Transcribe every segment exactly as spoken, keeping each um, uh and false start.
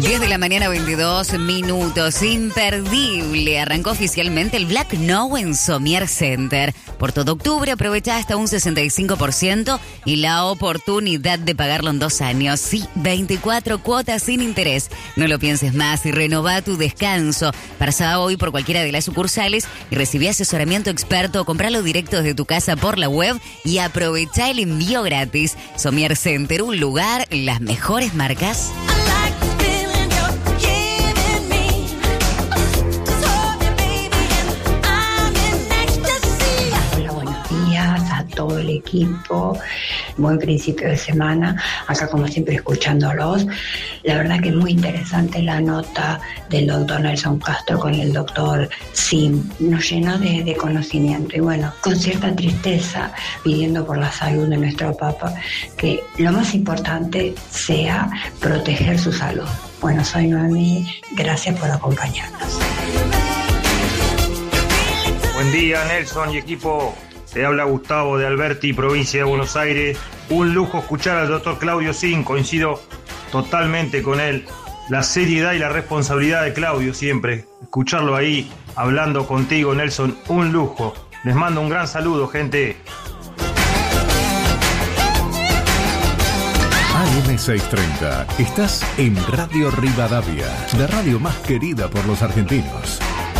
diez de la mañana, veintidós minutos. Imperdible. Arrancó oficialmente el Black Now en Somier Center. Por todo octubre aprovecha hasta un sesenta y cinco por ciento y la oportunidad de pagarlo en dos años. Sí, veinticuatro cuotas sin interés. No lo pienses más y renová tu descanso. Pasá hoy por cualquiera de las sucursales y recibí asesoramiento experto o compralo directo desde tu casa por la web y aprovechá el envío gratis. Somier Center, un lugar, las mejores marcas. Todo el equipo, buen principio de semana, acá como siempre escuchándolos. La verdad que es muy interesante la nota del doctor Nelson Castro con el doctor Sim, nos llenó de, de conocimiento y bueno, con cierta tristeza pidiendo por la salud de nuestro Papa que lo más importante sea proteger su salud. Bueno, soy Noemí, gracias por acompañarnos. Buen día Nelson y equipo. Te habla Gustavo de Alberti, provincia de Buenos Aires. Un lujo escuchar al doctor Claudio Sim, coincido totalmente con él. La seriedad y la responsabilidad de Claudio siempre. Escucharlo ahí, hablando contigo, Nelson, un lujo. Les mando un gran saludo, gente. A M seiscientos treinta, estás en Radio Rivadavia, la radio más querida por los argentinos.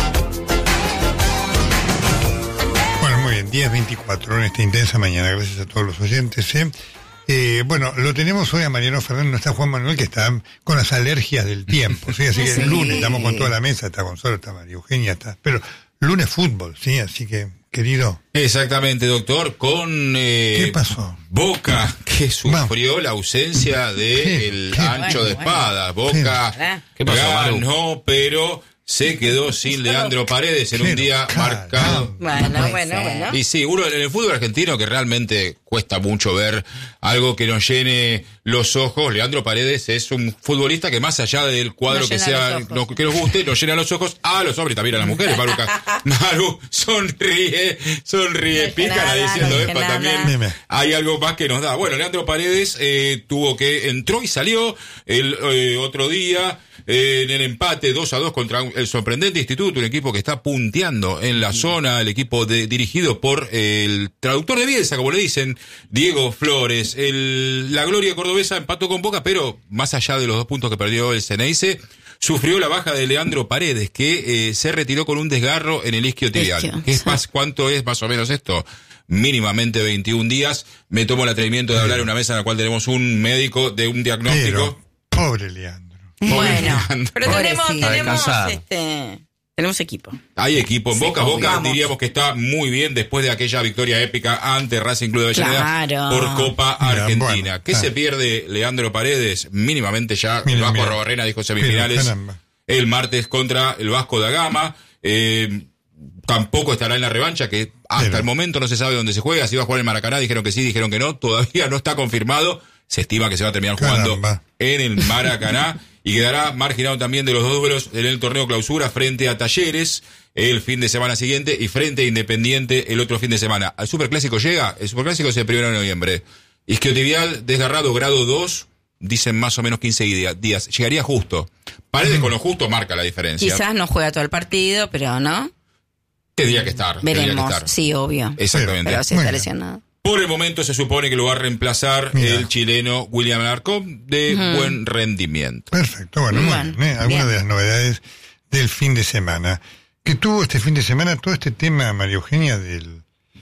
diez veinticuatro en esta intensa mañana, gracias a todos los oyentes. ¿eh? Eh, bueno, lo tenemos hoy a Mariano Fernández, no está Juan Manuel, que está con las alergias del tiempo, ¿sí? Así que sí. El lunes estamos con toda la mesa, está Gonzalo, está María Eugenia, está, pero lunes fútbol, sí, así que, querido. Exactamente, doctor, con eh, ¿qué pasó? Boca, que sufrió Vamos. la ausencia del de ancho bueno, de espada. Bueno. Boca ¿Qué pasó, ganó, pero se quedó sin Leandro Paredes en un día marcado. Bueno, bueno, bueno. Y sí, uno en el fútbol argentino que realmente cuesta mucho ver algo que nos llene los ojos. Leandro Paredes es un futbolista que más allá del cuadro nos que sea no, que nos guste, nos llena los ojos a los hombres y también a las mujeres. Maruca, Maru sonríe, sonríe, pícara diciendo, epa, también hay algo más que nos da. Bueno, Leandro Paredes eh, tuvo que, entró y salió el eh, otro día eh, en el empate dos a dos contra el sorprendente Instituto, un equipo que está punteando en la zona, el equipo de, dirigido por eh, el traductor de Bielsa, como le dicen, Diego Flores. El, la gloria cordobesa empató con Boca, pero más allá de los dos puntos que perdió el Ceneice, sufrió la baja de Leandro Paredes, que eh, se retiró con un desgarro en el isquiotibial. ¿Qué es más, ¿Cuánto es más o menos esto? Mínimamente veintiún días. Me tomo el atrevimiento de hablar en una mesa en la cual tenemos un médico de un diagnóstico. Pero, pobre Leandro. Bueno, pero tenemos, tenemos, este, tenemos equipo. Hay equipo en sí, Boca. Boca vamos. Diríamos que está muy bien después de aquella victoria épica ante Racing Club de Avellaneda claro. por Copa Argentina. Bueno, ¿Qué ah. se pierde Leandro Paredes? Mínimamente ya. Mira, el Vasco mira. Arrobarrena dijo semifinales mira, el martes contra el Vasco da Gama. Eh, tampoco estará en la revancha, que hasta mira. el momento no se sabe dónde se juega. Si va a jugar en Maracaná, dijeron que sí, dijeron que no. Todavía no está confirmado. Se estima que se va a terminar jugando Caramba. en el Maracaná. Y quedará marginado también de los dos duelos en el torneo clausura frente a Talleres el fin de semana siguiente y frente a Independiente el otro fin de semana. ¿Al Superclásico llega? El Superclásico es el primero de noviembre. Isquiotibial desgarrado grado dos, dicen más o menos quince días. Llegaría justo. Paredes mm. con lo justo marca la diferencia. Quizás no juega todo el partido, pero ¿no? Tendría que estar. Veremos, que estar. sí, obvio. Exactamente. Pero sí está lesionado. Por el momento se supone que lo va a reemplazar Mira. el chileno William Alarcón, de uh-huh. buen rendimiento. Perfecto, bueno, muy bueno, bien, ¿eh? Algunas de las novedades del fin de semana. Que tuvo este fin de semana todo este tema, María Eugenia, del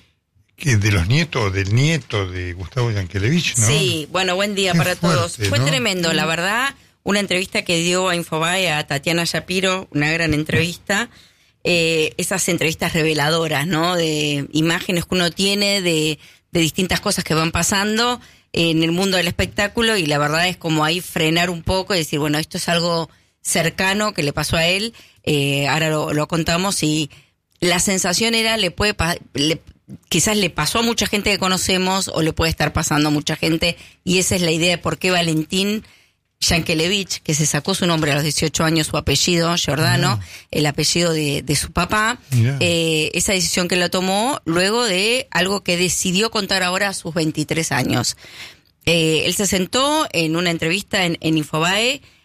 que de los nietos, del nieto de Gustavo Yankelevich, ¿no? Sí, bueno, buen día Qué para fuerte, todos. Fue ¿no? tremendo, la verdad. Una entrevista que dio a Infobae a Tatiana Shapiro, una gran entrevista. Eh, esas entrevistas reveladoras, ¿no? De imágenes que uno tiene de... de distintas cosas que van pasando en el mundo del espectáculo y la verdad es como ahí frenar un poco y decir, bueno, esto es algo cercano que le pasó a él, eh, ahora lo, lo contamos y la sensación era, le puede pa- le, quizás le pasó a mucha gente que conocemos o le puede estar pasando a mucha gente y esa es la idea de por qué Valentín Yankelevich, que se sacó su nombre a los dieciocho años, su apellido, Giordano, ah. el apellido de, de su papá, eh, esa decisión que lo tomó luego de algo que decidió contar ahora a sus veintitrés años. Eh, él se sentó en una entrevista en, en Infobae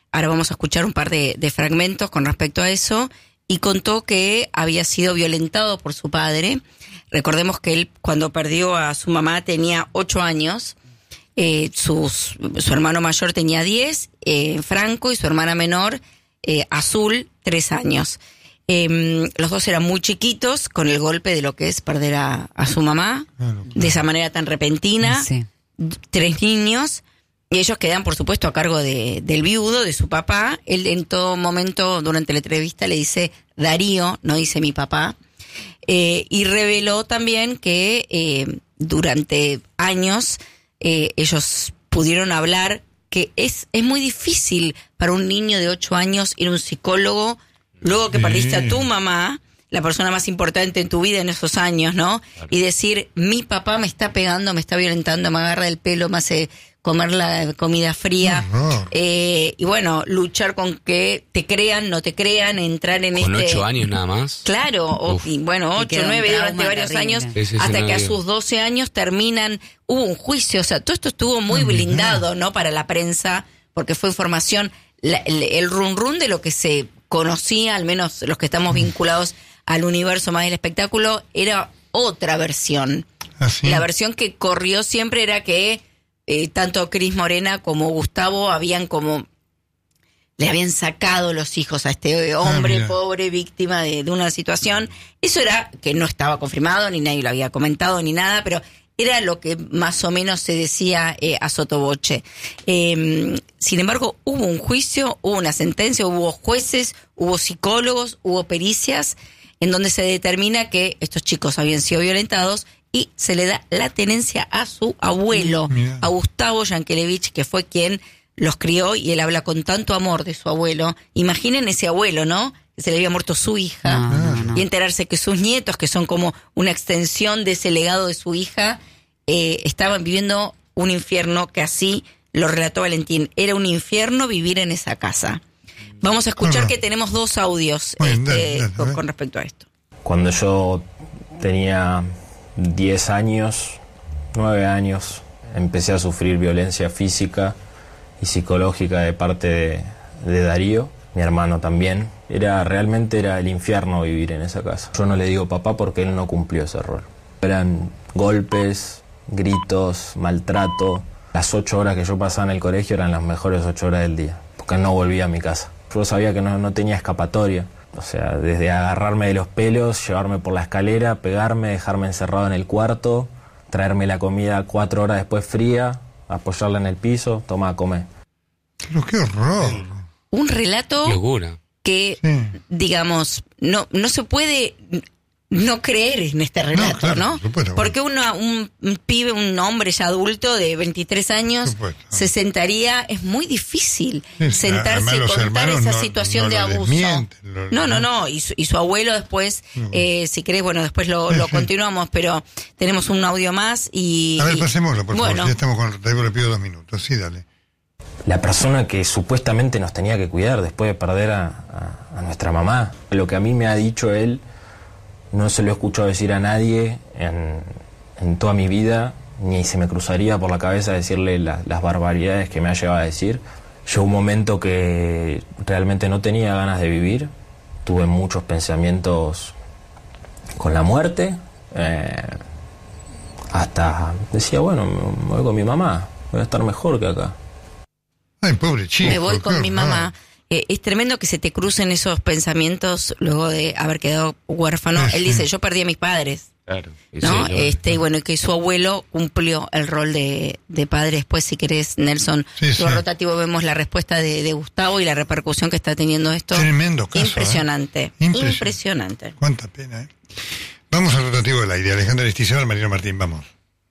ahora vamos a escuchar un par de, de fragmentos con respecto a eso, y contó que había sido violentado por su padre. Recordemos que él, cuando perdió a su mamá, tenía ocho años, eh, sus, su hermano mayor tenía diez, eh, Franco, y su hermana menor, eh, Azul, tres años. Eh, los dos eran muy chiquitos, con el golpe de lo que es perder a, a su mamá, claro, claro. de esa manera tan repentina, sí. Tres niños, y ellos quedan, por supuesto, a cargo de, del viudo, de su papá. Él en todo momento, durante la entrevista, le dice Darío, no dice mi papá, eh, y reveló también que eh, durante años eh, ellos pudieron hablar que es, es muy difícil para un niño de ocho años ir a un psicólogo luego que perdiste a tu mamá, la persona más importante en tu vida en esos años, ¿no? Claro. Y decir, mi papá me está pegando, me está violentando, me agarra del pelo, me hace comer la comida fría. Uh-huh. eh, y bueno, luchar con que te crean, no te crean, entrar en con este... Con ocho años nada más. Claro, o, y bueno, ocho, nueve, durante varios terrible. años, sí, sí, hasta que a sus doce años terminan, hubo un juicio, o sea, todo esto estuvo muy uh-huh. blindado, ¿no? Para la prensa, porque fue información, la, el, el run run de lo que se conocía, al menos los que estamos vinculados al universo más del espectáculo, era otra versión. ¿Ah, sí? La versión que corrió siempre era que eh, tanto Cris Morena como Gustavo habían como le habían sacado los hijos a este hombre ah, pobre, víctima de, de una situación. Eso era que no estaba confirmado, ni nadie lo había comentado, ni nada, pero era lo que más o menos se decía eh, a sotoboche. Eh, sin embargo, hubo un juicio, hubo una sentencia, hubo jueces, hubo psicólogos, hubo pericias, en donde se determina que estos chicos habían sido violentados y se le da la tenencia a su abuelo, Mira. a Gustavo Yankelevich, que fue quien los crió, y él habla con tanto amor de su abuelo. Imaginen ese abuelo, ¿no? Que se le había muerto su hija, no, no, no. y enterarse que sus nietos, que son como una extensión de ese legado de su hija, eh, estaban viviendo un infierno, que así lo relató Valentín. Era un infierno vivir en esa casa. Vamos a escuchar no, no. que tenemos dos audios bueno, este, dale, dale, con, con respecto a esto. Cuando yo tenía diez años, nueve años, empecé a sufrir violencia física y psicológica de parte de, de Darío, mi hermano también. Era realmente era el infierno vivir en esa casa. Yo no le digo papá porque él no cumplió ese rol. Eran golpes, gritos, maltrato. Las ocho horas que yo pasaba en el colegio eran las mejores ocho horas del día, porque no volvía a mi casa. Yo sabía que no, no tenía escapatoria. O sea, desde agarrarme de los pelos, llevarme por la escalera, pegarme, dejarme encerrado en el cuarto, traerme la comida cuatro horas después fría, apoyarla en el piso, toma a comer. Pero qué horror. Un relato Locura. que, sí. digamos, no, no se puede no creer en este relato, ¿no? Claro, ¿no? Supuesto, porque uno, un, un pibe, un hombre ya adulto de veintitrés años, supuesto. se sentaría, es muy difícil sí, sentarse y contar esa no, situación no de abuso. Lo, no, no, no, y su, y su abuelo después, no. eh, si querés, bueno, después lo, lo continuamos, pero tenemos un audio más y... A ver, y, pasémoslo, por bueno. favor, ya estamos con el le pido dos minutos, sí, dale. La persona que supuestamente nos tenía que cuidar después de perder a, a, a nuestra mamá, lo que a mí me ha dicho él, no se lo he escuchado decir a nadie en, en toda mi vida, ni se me cruzaría por la cabeza decirle la, las barbaridades que me ha llegado a decir. Llegó un momento que realmente no tenía ganas de vivir, tuve muchos pensamientos con la muerte, eh, hasta decía, bueno, me voy con mi mamá, voy a estar mejor que acá. Ay, pobre chico. Me voy con mi mamá. Eh, es tremendo que se te crucen esos pensamientos luego de haber quedado huérfano. Sí, Él dice, yo perdí a mis padres. Claro. ¿No? Sí, este, y bueno, que su abuelo cumplió el rol de, de padre. Después, si querés, Nelson, sí, sí. rotativo, vemos la respuesta de, de Gustavo y la repercusión que está teniendo esto. Tremendo caso. Impresionante. ¿eh? Impresionante. Impresionante. Cuánta pena, ¿eh? Vamos al rotativo del aire. Alejandra Aristizábal, Mariano Martín, vamos.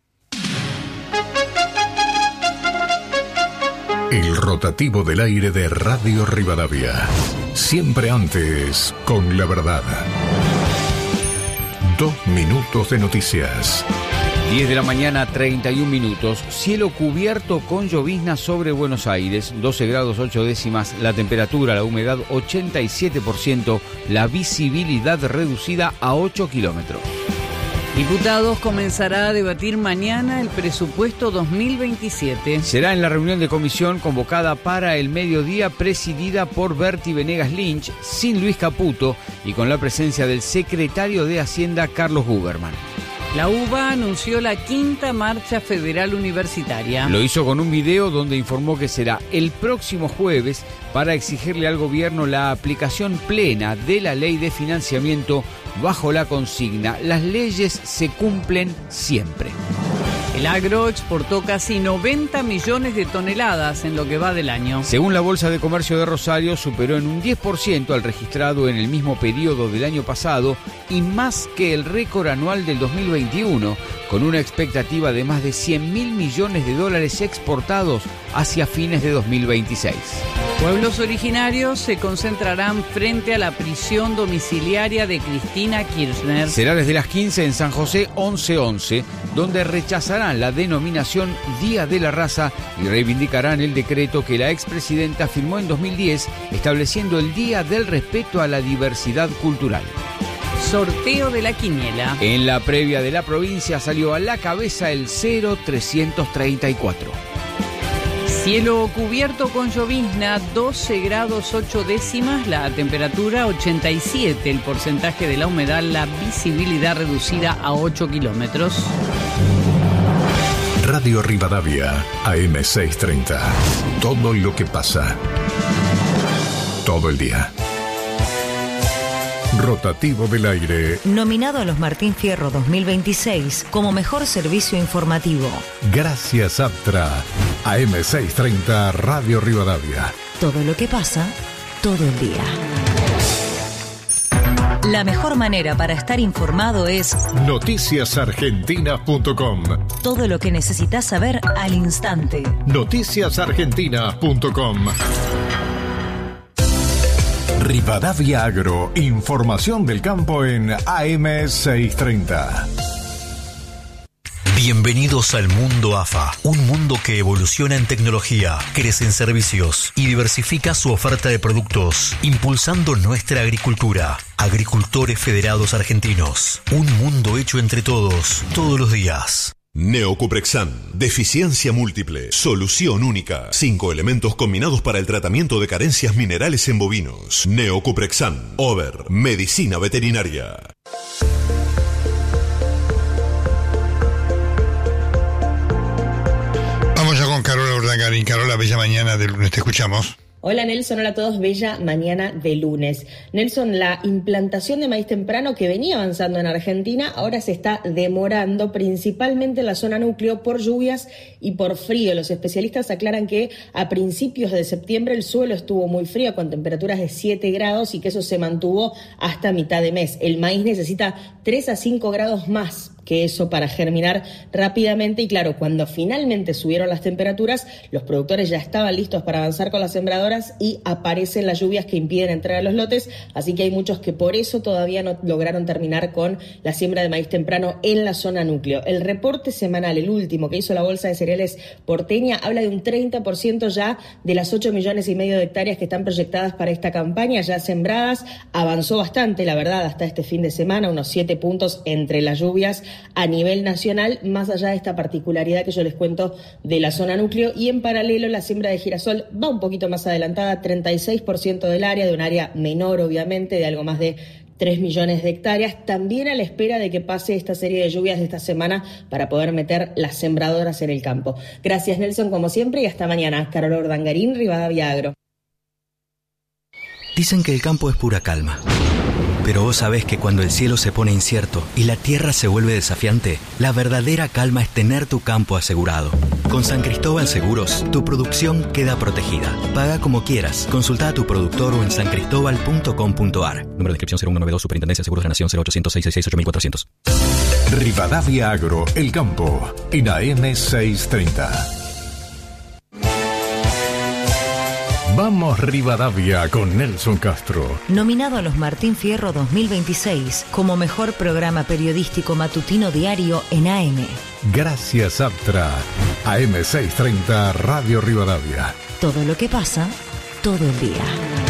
El rotativo del aire de Radio Rivadavia. Siempre antes, con la verdad. Dos minutos de noticias. diez de la mañana, treinta y un minutos. Cielo cubierto con llovizna sobre Buenos Aires. doce grados ocho décimas la temperatura, la humedad ochenta y siete por ciento, la visibilidad reducida a ocho kilómetros. Diputados comenzará a debatir mañana el presupuesto dos mil veintisiete. Será en la reunión de comisión convocada para el mediodía, presidida por Berti Venegas Lynch, sin Luis Caputo y con la presencia del secretario de Hacienda, Carlos Guberman. La U B A anunció la quinta marcha federal universitaria. Lo hizo con un video donde informó que será el próximo jueves para exigirle al gobierno la aplicación plena de la ley de financiamiento bajo la consigna: las leyes se cumplen siempre. El agro exportó casi noventa millones de toneladas en lo que va del año. Según la Bolsa de Comercio de Rosario, superó en un diez por ciento al registrado en el mismo periodo del año pasado y más que el récord anual del dos mil veintiuno, con una expectativa de más de cien mil millones de dólares exportados hacia fines de dos mil veintiséis. Pueblos originarios se concentrarán frente a la prisión domiciliaria de Cristina Kirchner. Será desde las quince en San José once once, donde rechazarán la denominación Día de la Raza y reivindicarán el decreto que la expresidenta firmó en dos mil diez, estableciendo el Día del Respeto a la Diversidad Cultural. Sorteo de la quiniela. En la previa de la provincia salió a la cabeza el cero trescientos treinta y cuatro. Cielo cubierto con llovizna, doce grados ocho décimas, la temperatura ochenta y siete, el porcentaje de la humedad, la visibilidad reducida a ocho kilómetros. Radio Rivadavia, A M seiscientos treinta. Todo lo que pasa. Todo el día. Rotativo del aire. Nominado a los Martín Fierro dos mil veintiséis como mejor servicio informativo. Gracias Aptra. A M seiscientos treinta Radio Rivadavia. Todo lo que pasa, todo el día. La mejor manera para estar informado es noticias argentinas punto com. Todo lo que necesitas saber al instante. noticias argentinas punto com. Rivadavia Agro, información del campo en A M seiscientos treinta. Bienvenidos al mundo A F A, un mundo que evoluciona en tecnología, crece en servicios y diversifica su oferta de productos, impulsando nuestra agricultura. Agricultores Federados Argentinos, un mundo hecho entre todos, todos los días. Neocuprexan, deficiencia múltiple, solución única. Cinco elementos combinados para el tratamiento de carencias minerales en bovinos. Neocuprexan, Over, medicina veterinaria. Vamos ya con Carola Urdangarín. Carola, bella mañana de lunes, te escuchamos. Hola Nelson, hola a todos, bella mañana de lunes. Nelson, la implantación de maíz temprano que venía avanzando en Argentina ahora se está demorando, principalmente en la zona núcleo por lluvias y por frío. Los especialistas aclaran que a principios de septiembre el suelo estuvo muy frío con temperaturas de siete grados y que eso se mantuvo hasta mitad de mes. El maíz necesita tres a cinco grados más que eso para germinar rápidamente y claro, cuando finalmente subieron las temperaturas, los productores ya estaban listos para avanzar con las sembradoras y aparecen las lluvias que impiden entrar a los lotes, así que hay muchos que por eso todavía no lograron terminar con la siembra de maíz temprano en la zona núcleo. El reporte semanal, el último que hizo la Bolsa de Cereales porteña, habla de un treinta por ciento ya de las ocho millones y medio de hectáreas que están proyectadas para esta campaña, ya sembradas. Avanzó bastante, la verdad, hasta este fin de semana, unos siete puntos entre las lluvias a nivel nacional, más allá de esta particularidad que yo les cuento de la zona núcleo. Y en paralelo la siembra de girasol va un poquito más adelantada, treinta y seis por ciento del área, de un área menor obviamente, de algo más de tres millones de hectáreas, también a la espera de que pase esta serie de lluvias de esta semana para poder meter las sembradoras en el campo. Gracias Nelson, como siempre, y hasta mañana. Carola Urdangarín, Rivadavia Agro. Dicen que el campo es pura calma. Pero vos sabés que cuando el cielo se pone incierto y la tierra se vuelve desafiante, la verdadera calma es tener tu campo asegurado. Con San Cristóbal Seguros, tu producción queda protegida. Paga como quieras. Consulta a tu productor o en san cristóbal punto com punto a r. Número de inscripción cero uno noventa y dos, Superintendencia de Seguros de la Nación, cero ochocientos, seiscientos sesenta y seis, ocho mil cuatrocientos. Rivadavia Agro, el campo, en A M seiscientos treinta. Vamos Rivadavia con Nelson Castro. Nominado a los Martín Fierro dos mil veintiséis como mejor programa periodístico matutino diario en A M. Gracias Aptra. A M seiscientos treinta Radio Rivadavia. Todo lo que pasa, todo el día.